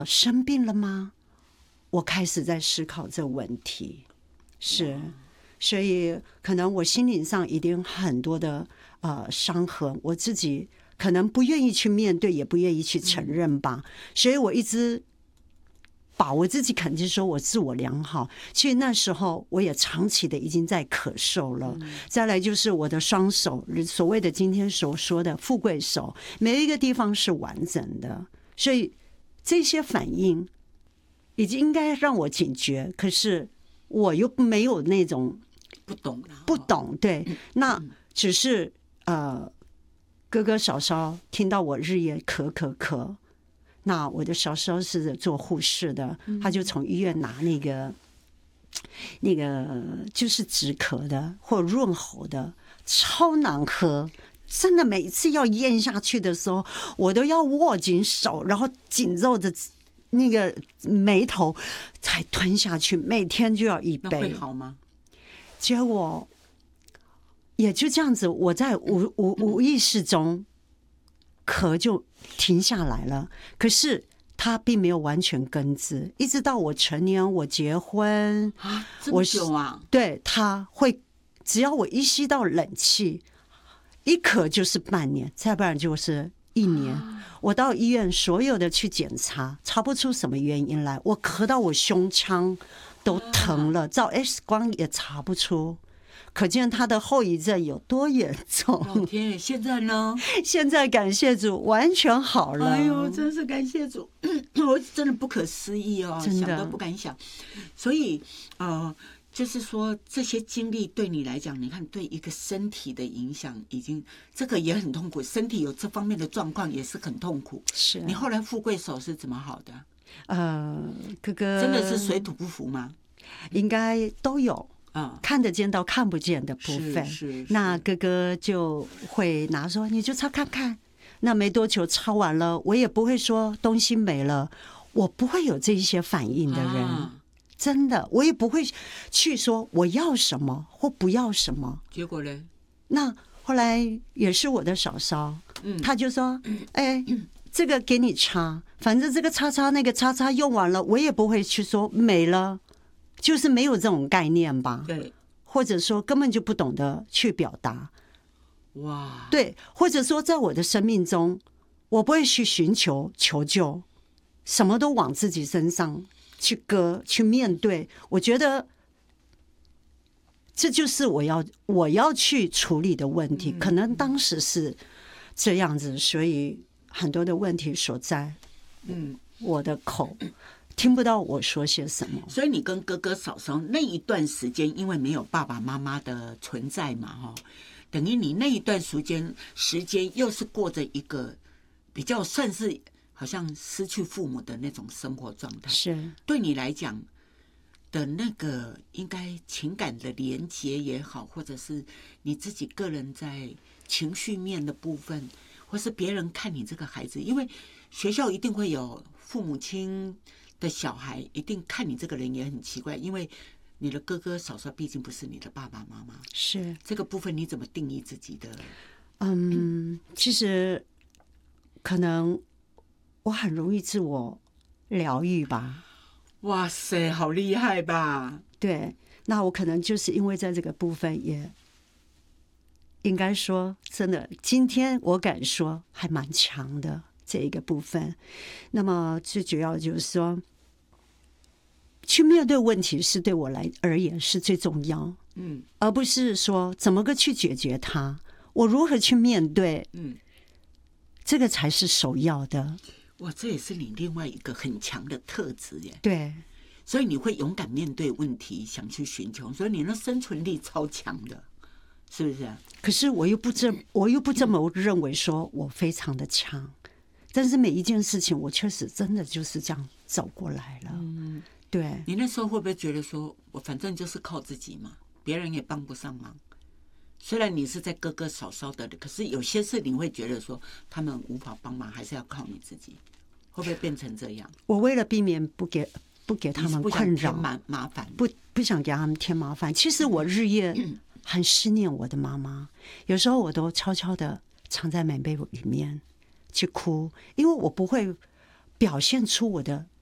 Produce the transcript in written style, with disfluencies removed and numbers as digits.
生病了吗？我开始在思考这个问题，是，所以可能我心灵上一定很多的伤痕，我自己可能不愿意去面对，也不愿意去承认吧，所以我一直把我自己肯定说我自我良好，其实那时候我也长期的已经在咳嗽了。再来就是我的双手，所谓的今天所说的富贵手，每一个地方是完整的，所以这些反应已经应该让我警觉，可是我又没有那种不懂，对，那只是哥哥嫂嫂听到我日夜咳，那我的嫂嫂是做护士的，他就从医院拿那个就是止咳的或润喉的，超难喝。真的每次要咽下去的时候，我都要握紧手，然后紧皱着那个眉头才吞下去，每天就要一杯。 那会好吗？ 结果也就这样子，我在无意识中咳就停下来了。可是它并没有完全根治，一直到我成年，我结婚啊，这么久啊？ 对，它会只要我一吸到冷气，一咳就是半年，再不然就是1年。我到医院所有的去检查，查不出什么原因来，我咳到我胸腔都疼了，照 X 光也查不出，可见它的后遗症有多严重。 老天爷，现在呢？ 现在感谢主，完全好了。 哎呦，真是感谢主！我真的不可思议哦， 真的想都不敢想。所以就是说这些经历对你来讲，你看对一个身体的影响，已经这个也很痛苦，身体有这方面的状况也是很痛苦。 是你后来富贵手是怎么好的？ 哥哥真的是水土不服吗？ 应该都有。看得见到看不见的部分，那哥哥就会拿说你就擦看看，那没多久擦完了，我也不会说东西没了，我不会有这一些反应的人，真的，我也不会去说我要什么或不要什么。 结果呢？ 那后来也是我的嫂嫂，他就说，哎，这个给你擦，反正这个擦那个擦用完了，我也不会去说没了。就是没有这种概念吧， 对， 或者说根本就不懂得去表达， 哇， 对，或者说在我的生命中，我不会去寻求求救，什么都往自己身上去割去面对，我觉得这就是我要去处理的问题，可能当时是这样子，所以很多的问题所在，我的口。听不到我说些什么， 所以你跟哥哥嫂嫂那一段时间，因为没有爸爸妈妈的存在嘛，等于你那一段时间又是过着一个比较算是好像失去父母的那种生活状态。 是对你来讲的那个应该情感的连结也好，或者是你自己个人在情绪面的部分，或是别人看你这个孩子，因为学校一定会有父母亲的小孩一定看你这个人也很奇怪，因为你的哥哥嫂嫂毕竟不是你的爸爸妈妈， 是这个部分你怎么定义自己的？ 其实可能我很容易自我疗愈吧。 哇塞，好厉害吧？ 对，那我可能就是因为在这个部分也应该说真的，今天我敢说还蛮强的这一个部分。那么最主要就是说去面对问题是对我而言是最重要，而不是说怎么个去解决它，我如何去面对，这个才是首要的。 哇，这也是你另外一个很强的特质耶。 对， 所以你会勇敢面对问题，想去寻求，所以你的生存力超强的，是不是？ 可是我又不这么认为，说我非常的强，但是每一件事情我确实真的就是这样走过来了。对， 你那时候会不会觉得说，我反正就是靠自己嘛，别人也帮不上忙？虽然你是在哥哥嫂嫂的，可是有些事你会觉得说他们无法帮忙，还是要靠你自己，会不会变成这样？ 我为了避免不给他们困扰、 麻烦， 不想给他们添麻烦。其实我日夜很思念我的妈妈，有时候我都悄悄的藏在棉被里面去哭，因为我不会表现出我的